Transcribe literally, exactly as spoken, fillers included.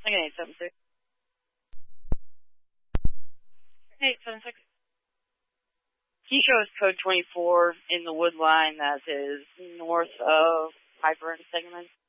Lincoln eight seven six. eight seven six. He shows code twenty-four in the wood line that is north of Piper and Segment.